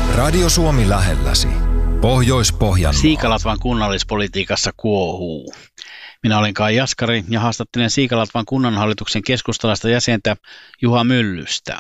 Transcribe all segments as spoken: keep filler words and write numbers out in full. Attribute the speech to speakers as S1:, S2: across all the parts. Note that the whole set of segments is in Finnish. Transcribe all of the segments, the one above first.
S1: Radio Suomi lähelläsi. Pohjois-Pohjanmaa.
S2: Siikalatvan kunnallispolitiikassa kuohuu. Minä olen Kai Jaskari ja haastattelen Siikalatvan kunnanhallituksen keskustalaista jäsentä Juha Myllystä.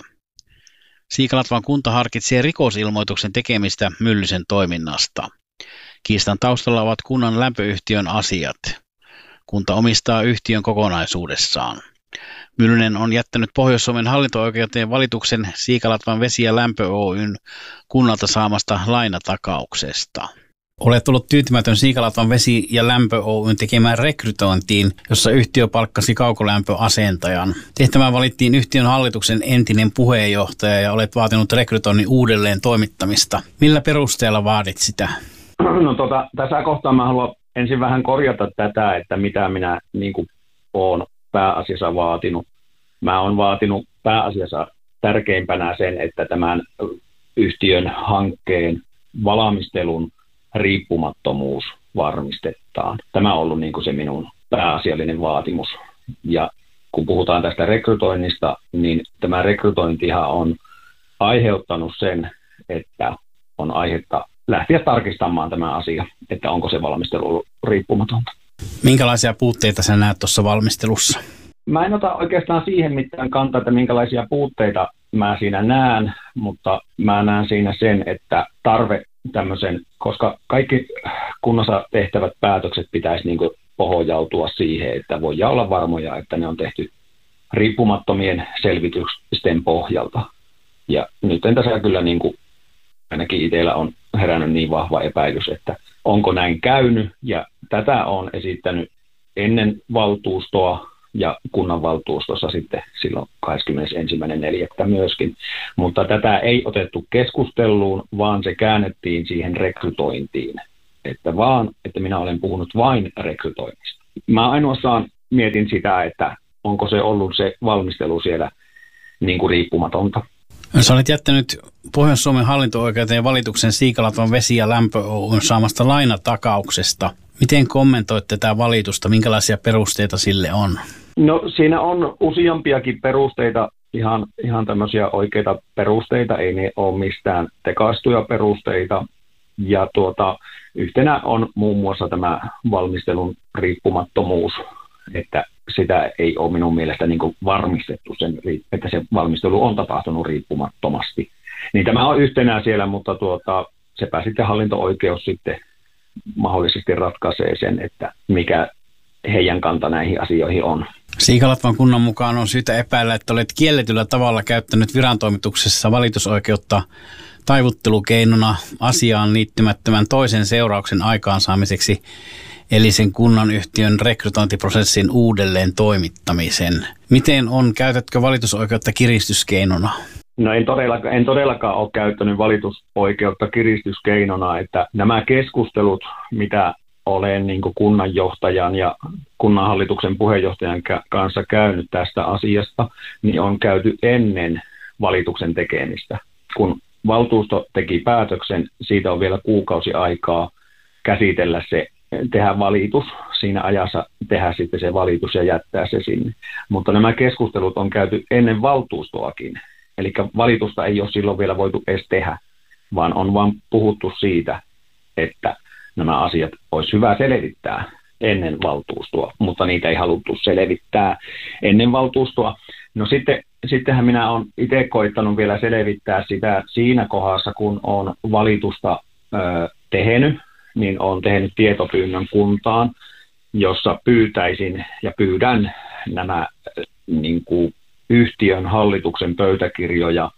S2: Siikalatvan kunta harkitsee rikosilmoituksen tekemistä Myllysen toiminnasta. Kiistan taustalla ovat kunnan lämpöyhtiön asiat. Kunta omistaa yhtiön kokonaisuudessaan. Myllynen on jättänyt Pohjois-Suomen hallinto-oikeuteen valituksen Siikalatvan Vesi ja Lämpö Oy:n kunnalta saamasta lainatakauksesta. Olet ollut tyytymätön Siikalatvan Vesi ja Lämpö Oy:n tekemään rekrytointiin, jossa yhtiö palkkasi kaukolämpöasentajan. Tehtävään valittiin yhtiön hallituksen entinen puheenjohtaja ja olet vaatinut rekrytoinnin uudelleen toimittamista. Millä perusteella vaadit sitä?
S3: No tota, tässä kohtaa mä haluan ensin vähän korjata tätä, että mitä minä niin kuin olen pääasiassa vaatinut. Mä oon vaatinut pääasiassa tärkeimpänä sen, että tämän yhtiön hankkeen valmistelun riippumattomuus varmistetaan. Tämä on ollut niin kuin se minun pääasiallinen vaatimus. Ja kun puhutaan tästä rekrytoinnista, niin tämä rekrytointihan on aiheuttanut sen, että on aihetta lähteä tarkistamaan tämä asia, että onko se valmistelu ollut riippumatonta.
S2: Minkälaisia puutteita sä näet tuossa valmistelussa?
S3: Mä en ota oikeastaan siihen mitään kantaa, että minkälaisia puutteita mä siinä näen, mutta mä näen siinä sen, että tarve tämmöisen, koska kaikki kunnassa tehtävät päätökset pitäisi niin kuin pohjautua siihen, että voidaan olla varmoja, että ne on tehty riippumattomien selvitysten pohjalta. Ja nyt en tässä kyllä niin kuin, ainakin itsellä on herännyt niin vahva epäilys, että onko näin käynyt, ja tätä on esittänyt ennen valtuustoa ja kunnanvaltuustossa sitten silloin kahdeskymmenesensimmäinen neljättä myöskin, mutta tätä ei otettu keskusteluun, vaan se käännettiin siihen rekrytointiin, että vaan, että minä olen puhunut vain rekrytoinnista. Mä ainoastaan mietin sitä, että onko se ollut se valmistelu siellä niin kuin riippumatonta.
S2: Sä olet jättänyt Pohjois-Suomen hallinto-oikeuteen valituksen Siikalatvan Vesi ja Lämpö Oy:n saamasta lainatakauksesta. Miten kommentoit tätä valitusta? Minkälaisia perusteita sille on?
S3: No siinä on useampiakin perusteita, ihan, ihan tämmöisiä oikeita perusteita, ei ne ole mistään tekaistuja perusteita. Ja tuota, yhtenä on muun muassa tämä valmistelun riippumattomuus, että sitä ei ole minun mielestä niin kuin varmistettu, sen, että se valmistelu on tapahtunut riippumattomasti. Niin tämä on yhtenä siellä, mutta tuota, sepä sitten hallinto-oikeus sitten mahdollisesti ratkaisee sen, että mikä heidän kanta näihin asioihin on.
S2: Siikalatvan kunnan mukaan on syytä epäillä, että olet kielletyllä tavalla käyttänyt virantoimituksessa valitusoikeutta taivuttelukeinona asiaan liittymättömän toisen seurauksen aikaansaamiseksi, eli sen kunnan yhtiön rekrytointiprosessin uudelleen toimittamisen. Miten on, käytätkö valitusoikeutta kiristyskeinona?
S3: No en todellakaan, en todellakaan ole käyttänyt valitusoikeutta kiristyskeinona, että nämä keskustelut, mitä olen niin kuin kunnanjohtajan ja kunnanhallituksen puheenjohtajan kanssa käynyt tästä asiasta, niin on käyty ennen valituksen tekemistä. Kun valtuusto teki päätöksen, siitä on vielä kuukausi aikaa käsitellä se, tehdä valitus, siinä ajassa tehdä sitten se valitus ja jättää se sinne. Mutta nämä keskustelut on käyty ennen valtuustoakin. Eli valitusta ei ole silloin vielä voitu edes tehdä, vaan on vain puhuttu siitä, että nämä asiat olisi hyvä selvittää ennen valtuustoa, mutta niitä ei haluttu selvittää ennen valtuustoa. No sitten, sittenhän minä olen itse koittanut vielä selvittää sitä siinä kohdassa, kun olen valitusta ö, tehnyt, niin olen tehnyt tietopyynnön kuntaan, jossa pyytäisin ja pyydän nämä niin kuin yhtiön hallituksen pöytäkirjoja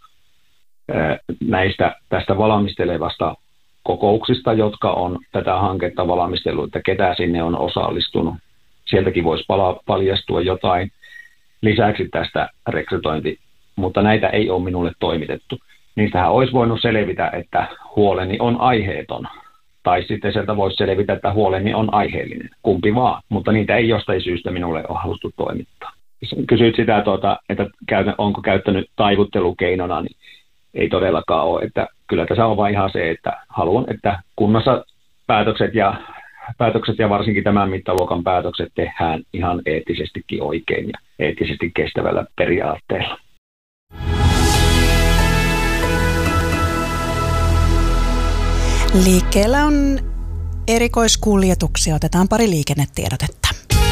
S3: näistä tästä valmistelevasta kokouksista, jotka on tätä hanketta valmistellut, että ketä sinne on osallistunut. Sieltäkin voisi paljastua jotain lisäksi tästä rekrytointi, mutta näitä ei ole minulle toimitettu. Niistähän olisi voinut selvitä, että huoleni on aiheeton. Tai sitten sieltä voisi selvitä, että huoleni on aiheellinen. Kumpi vaan, mutta niitä ei jostain syystä minulle ole haluttu toimittaa. Kysyit sitä, tuota, että onko käyttänyt taivuttelukeinona, niin ei todellakaan ole. Että kyllä tässä on vain ihan se, että haluan, että kunnassa päätökset ja, päätökset ja varsinkin tämän mittaluokan päätökset tehdään ihan eettisestikin oikein ja eettisesti kestävällä periaatteella.
S4: Liikkeellä on erikoiskuljetuksia. Otetaan pari liikennetiedotetta.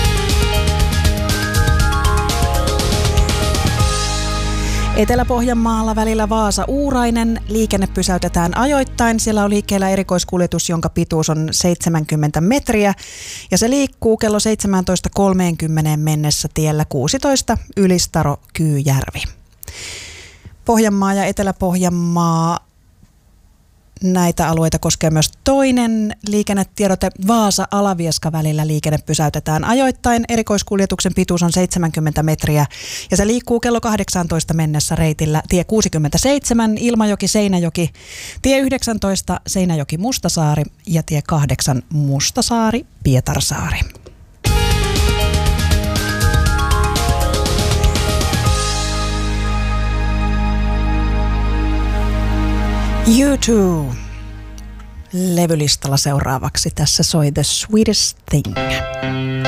S4: Etelä-Pohjanmaalla välillä Vaasa-Uurainen liikenne pysäytetään ajoittain. Siellä on liikkeellä erikoiskuljetus, jonka pituus on seitsemänkymmentä metriä ja se liikkuu kello seitsemäntoista kolmekymmentä mennessä tiellä kuusitoista Ylistaro-Kyyjärvi. Pohjanmaa ja Etelä-Pohjanmaa. Näitä alueita koskee myös toinen liikennetiedote. Vaasa-Alavieska välillä liikenne pysäytetään ajoittain. Erikoiskuljetuksen pituus on seitsemänkymmentä metriä ja se liikkuu kello kahdeksantoista mennessä reitillä tie kuusikymmentäseitsemän Ilmajoki-Seinäjoki, tie yhdeksäntoista Seinäjoki-Mustasaari ja tie kahdeksan Mustasaari-Pietarsaari. U two. Levylistalla seuraavaksi tässä soi The Sweetest Thing.